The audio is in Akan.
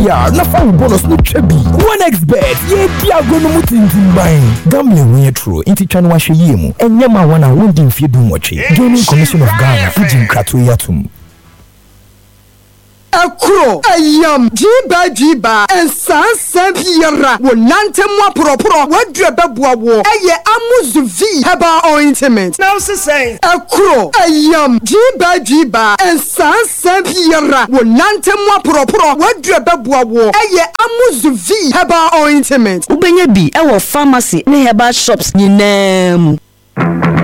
Yeah, na found bonus no chebi. 1xBet, ye dia go no mutintin buying. Gambling when you true, inti chanu wa sheyemu. Enyama wana wundi if you do watch it. Gaming Commission of Ghana, Fujin Kratu Yatum. Akro, ayam, jiba, and san piera. Wolante mwa pro, what drababwa wo. Aye amuzu v heba ointment. Now say Akro, ayam, jiba, and san piera. Wolante mwa pro, what drababwa wo. Aye amuzu v heba ointment. Ubenye bi, ewo pharmacy, ne heba shops, nyinem.